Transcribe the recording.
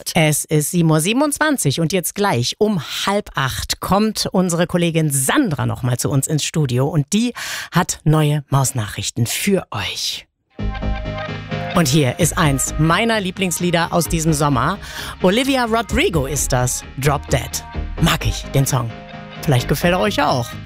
Zeit. Es ist 7:27 Uhr und jetzt gleich um 7:30 kommt unsere Kollegin Sandra nochmal zu uns ins Studio und die hat neue Mausnachrichten für euch. Und hier ist eins meiner Lieblingslieder aus diesem Sommer. Olivia Rodrigo ist das, Drop Dead. Mag ich, den Song. Vielleicht gefällt er euch auch.